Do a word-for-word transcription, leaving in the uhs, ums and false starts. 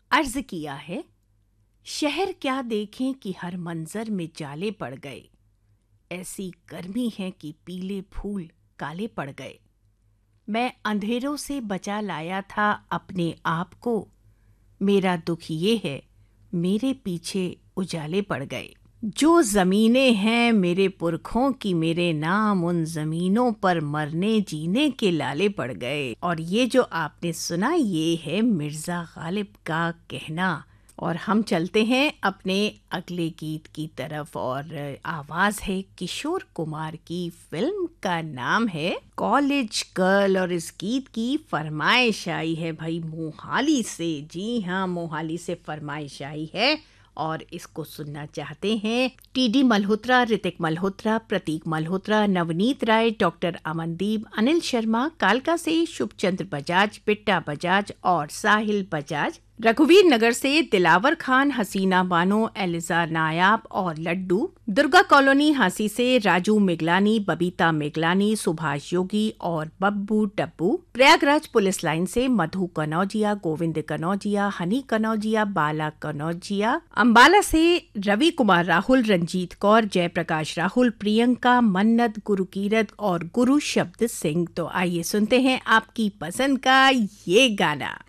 अर्ज किया है, शहर क्या देखें कि हर मंजर में जाले पड़ गए, ऐसी गर्मी है कि पीले फूल काले पड़ गए। मैं अंधेरों से बचा लाया था अपने आप को, मेरा दुख ये है मेरे पीछे उजाले पड़ गए। जो ज़मीनें हैं मेरे पुरखों की, मेरे नाम उन ज़मीनों पर मरने जीने के लाले पड़ गए। और ये जो आपने सुना ये है मिर्ज़ा गालिब का कहना। और हम चलते हैं अपने अगले गीत की तरफ और आवाज़ है किशोर कुमार की। फिल्म का नाम है कॉलेज गर्ल और इस गीत की फरमाइश आई है भाई मोहाली से। जी हाँ, मोहाली से फरमाइश आई है और इसको सुनना चाहते हैं टीडी मल्होत्रा, ऋतिक मल्होत्रा, प्रतीक मल्होत्रा, नवनीत राय, डॉक्टर अमनदीप, अनिल शर्मा, कालका से शुभचंद्र बजाज, बिट्टा बजाज और साहिल बजाज, रघुवीर नगर से दिलावर खान, हसीना बानो, एलिजा नायाब और लड्डू, दुर्गा कॉलोनी हांसी से राजू मिगलानी, बबीता मिगलानी, सुभाष योगी और बब्बू डब्बू, प्रयागराज पुलिस लाइन से मधु कनौजिया, गोविंद कनौजिया, हनी कनौजिया, बाला कनौजिया, अंबाला से रवि कुमार राहुल, रंजीत कौर, जयप्रकाश राहुल, प्रियंका, मन्नत, गुरुकीरत और गुरु शब्द सिंह। तो आइए सुनते हैं आपकी पसंद का ये गाना।